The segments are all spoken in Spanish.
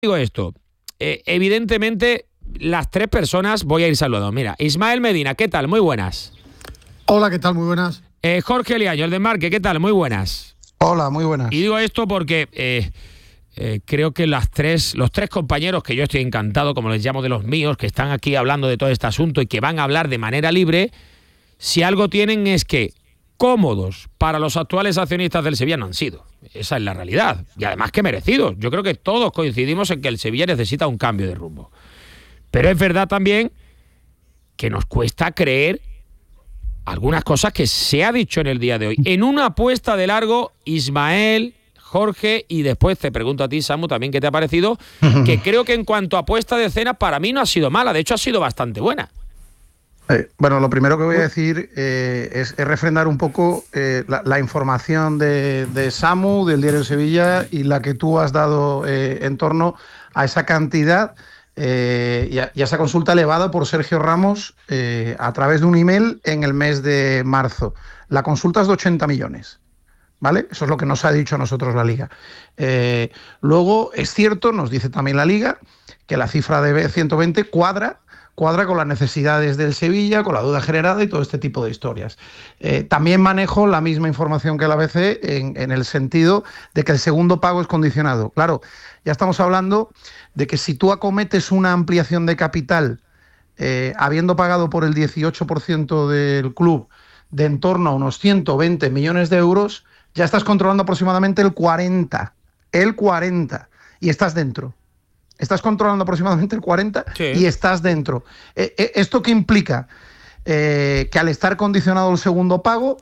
Digo esto, evidentemente las tres personas voy a ir saludando. Mira, Ismael Medina, ¿qué tal? Muy buenas. Hola, ¿qué tal? Muy buenas. Jorge Liaño, el de Marque, ¿qué tal? Muy buenas. Hola, muy buenas. Y digo esto porque creo que los tres compañeros, que yo estoy encantado, como les llamo de los míos, que están aquí hablando de todo este asunto y que van a hablar de manera libre, si algo tienen es que cómodos para los actuales accionistas del Sevilla no han sido. Esa es la realidad. Y además que merecidos. Yo creo que todos coincidimos en que el Sevilla necesita un cambio de rumbo. Pero es verdad también que nos cuesta creer algunas cosas que se ha dicho en el día de hoy. En una apuesta de largo, Ismael, Jorge, y después te pregunto a ti, Samu, también qué te ha parecido, que creo que en cuanto a apuesta de cena, para mí no ha sido mala, de hecho ha sido bastante buena. Bueno, lo primero que voy a decir es refrendar un poco la información de Samu, del Diario de Sevilla, y la que tú has dado en torno a esa cantidad y a esa consulta elevada por Sergio Ramos a través de un email en el mes de marzo. La consulta es de 80 millones. ¿Vale? Eso es lo que nos ha dicho a nosotros la Liga. Luego, es cierto, nos dice también la Liga, que la cifra de 120 cuadra con las necesidades del Sevilla, con la duda generada y todo este tipo de historias. También manejo la misma información que la ABC en el sentido de que el segundo pago es condicionado. Claro, ya estamos hablando de que si tú acometes una ampliación de capital, habiendo pagado por el 18% del club de en torno a unos 120 millones de euros, ya estás controlando aproximadamente el 40, y estás dentro. Estás controlando aproximadamente el 40 sí. Y estás dentro. ¿Esto qué implica? Que al estar condicionado el segundo pago,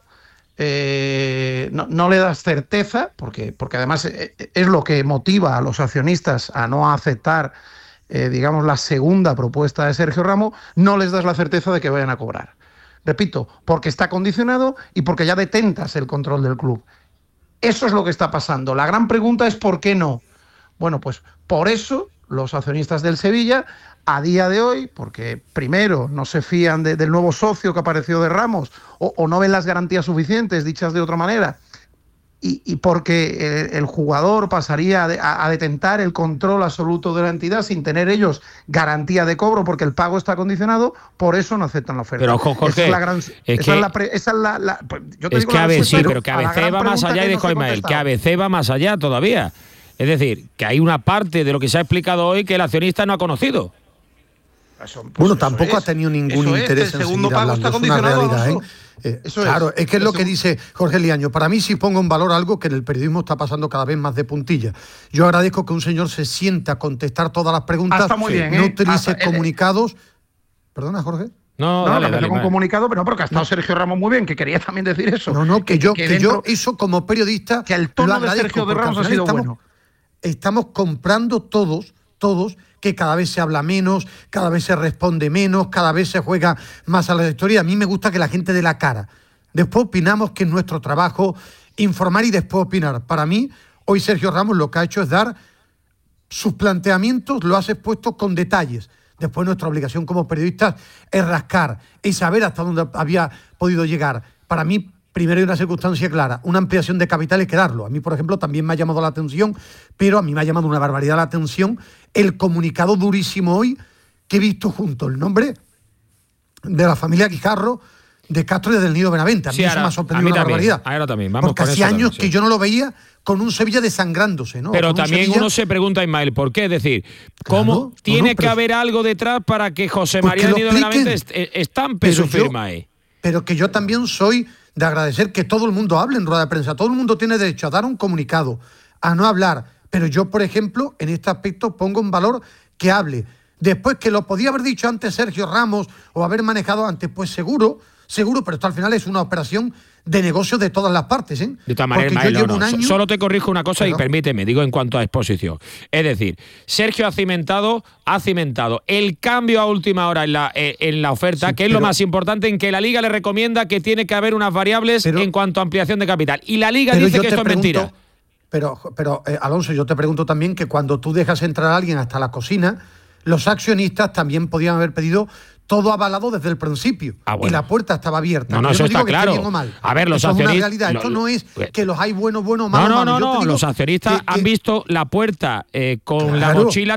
no le das certeza, porque además es lo que motiva a los accionistas a no aceptar, digamos, la segunda propuesta de Sergio Ramos, no les das la certeza de que vayan a cobrar. Repito, porque está condicionado y porque ya detentas el control del club. Eso es lo que está pasando. La gran pregunta es ¿por qué no? Bueno, pues por eso los accionistas del Sevilla, a día de hoy, porque primero no se fían del nuevo socio que apareció de Ramos o no ven las garantías suficientes, dichas de otra manera, y porque el jugador pasaría a detentar el control absoluto de la entidad sin tener ellos garantía de cobro porque el pago está condicionado, por eso no aceptan la oferta. Pero Jorge, esa es la gran, es que ABC va más allá, y dijo Ismael, que ABC va más allá todavía. Es decir, que hay una parte de lo que se ha explicado hoy que el accionista no ha conocido. Bueno, tampoco ha tenido ningún interés en seguir hablando, es una realidad, claro, es que es lo que dice Jorge Liaño. Para mí sí pongo en valor algo que en el periodismo está pasando cada vez más de puntilla. Yo agradezco que un señor se siente a contestar todas las preguntas, no utilice comunicados. ¿Perdona, Jorge? No, dale, con comunicado, pero no, porque ha estado Sergio Ramos muy bien, que quería también decir eso. Que yo eso como periodista, que el tono de Sergio de Ramos ha sido bueno. Estamos comprando todos, que cada vez se habla menos, cada vez se responde menos, cada vez se juega más a la historia. A mí me gusta que la gente dé la cara. Después opinamos que es nuestro trabajo informar y después opinar. Para mí, hoy Sergio Ramos lo que ha hecho es dar sus planteamientos, lo has expuesto con detalles. Después nuestra obligación como periodistas es rascar y saber hasta dónde había podido llegar. Para mí, primero hay una circunstancia clara, una ampliación de capital hay que darlo. A mí, por ejemplo, también me ha llamado la atención, pero a mí me ha llamado una barbaridad la atención el comunicado durísimo hoy que he visto junto el nombre de la familia Guijarro, de Castro y del Nido Benavente. A mí eso me ha sorprendido una barbaridad. Ahora también, vamos porque hace años que yo no lo veía con un Sevilla desangrándose, ¿no? Pero también uno se pregunta, Ismael, ¿por qué? Es decir, ¿cómo tiene que haber algo detrás para que José María del Nido Benavente estampe su firma ahí? Pero que yo también soy de agradecer que todo el mundo hable en rueda de prensa. Todo el mundo tiene derecho a dar un comunicado, a no hablar. Pero yo, por ejemplo, en este aspecto pongo en valor que hable. Después, que lo podía haber dicho antes Sergio Ramos o haber manejado antes, pues seguro, pero esto al final es una operación de negocio de todas las partes, ¿eh? De todas maneras, solo te corrijo una cosa y permíteme, digo en cuanto a exposición. Es decir, Sergio ha cimentado el cambio a última hora en la oferta, que es lo más importante, en que la Liga le recomienda que tiene que haber unas variables en cuanto a ampliación de capital. Y la Liga dice que esto es mentira. Pero Alonso, yo te pregunto también que cuando tú dejas entrar a alguien hasta la cocina, los accionistas también podían haber pedido todo avalado desde el principio. Bueno. Y la puerta estaba abierta. No, yo eso no está digo que claro. esté bien o mal. A ver, los eso accionistas... es una realidad. Esto no es que los hay buenos, malos, malos. No. Los accionistas han visto la puerta con la mochila